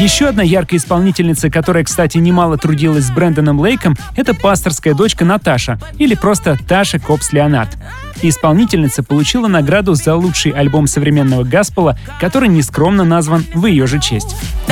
Еще одна яркая исполнительница, которая, кстати, немало трудилась с Брэндоном Лейком, это пасторская дочка Наташа, или просто Таша Копс-Леонард. Исполнительница получила награду за лучший альбом современного гаспела, который нескромно назван в ее же честь.